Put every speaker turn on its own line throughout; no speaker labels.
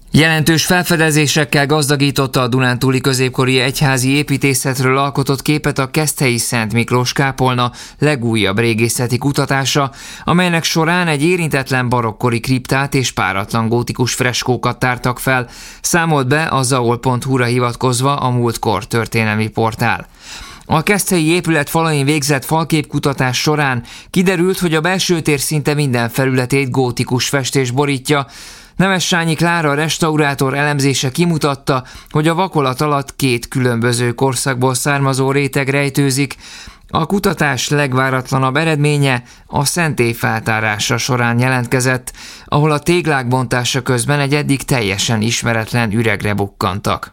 Jelentős felfedezésekkel gazdagította a dunántúli középkori egyházi építészetről alkotott képet a Keszthelyi Szent Miklós kápolna legújabb régészeti kutatása, amelynek során egy érintetlen barokkori kriptát és páratlan gótikus freskókat tártak fel, számolt be a zaol.hu-ra hivatkozva a Múltkor történelmi portál. A keszthelyi épület falain végzett falképkutatás során kiderült, hogy a belső tér szinte minden felületét gótikus festés borítja. Nemessányi Klára restaurátor elemzése kimutatta, hogy a vakolat alatt két különböző korszakból származó réteg rejtőzik. A kutatás legváratlanabb eredménye a szentély feltárása során jelentkezett, ahol a téglák bontása közben egy eddig teljesen ismeretlen üregre bukkantak.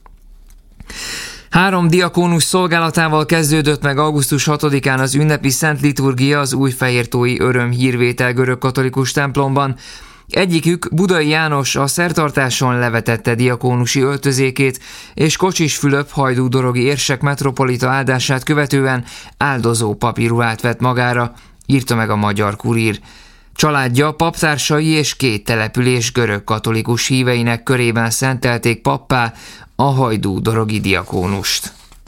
3 diakónus szolgálatával kezdődött meg augusztus 6-án az ünnepi szent liturgia az Újfehértói Öröm Hírvétel görögkatolikus templomban. Egyikük, Budai János, a szertartáson levetette diakónusi öltözékét, és Kocsis Fülöp hajdúdorogi érsek metropolita áldását követően áldozó papíruhát vett magára, írta meg a Magyar Kurír. Családja, paptársai és 2 település görögkatolikus híveinek körében szentelték pappá a hajdúdorogi diakónust.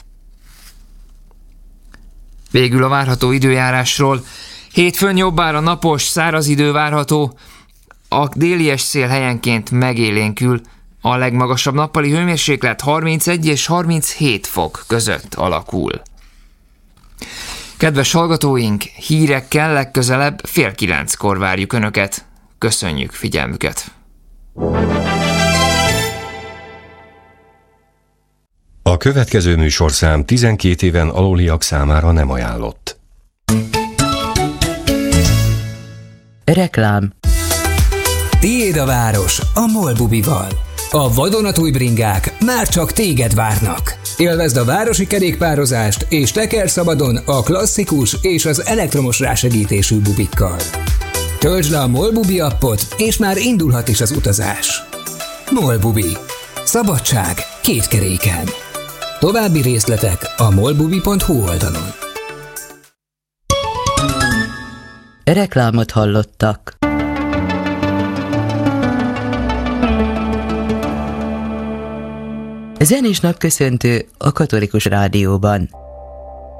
Végül a várható időjárásról. Hétfőn jobbára napos, száraz idő várható, a délies szél helyenként megélénkül, a legmagasabb nappali hőmérséklet 31 és 37 fok között alakul. Kedves hallgatóink, hírekkel legközelebb 8:30-kor várjuk Önöket. Köszönjük figyelmüket!
A következő műsorszám 12 éven aluliak számára nem ajánlott.
Reklám.
Tiéd a város a MOL Bubival. A vadonatúj bringák már csak téged várnak. Élvezd a városi kerékpározást és teker szabadon a klasszikus és az elektromos rásegítésű bubikkal. Töltsd le a MOL Bubi appot, és már indulhat is az utazás. MOL Bubi. Szabadság 2 keréken. További részletek a molbubi.hu oldalon.
Reklámot hallottak. Zenés napköszöntő a Katolikus Rádióban.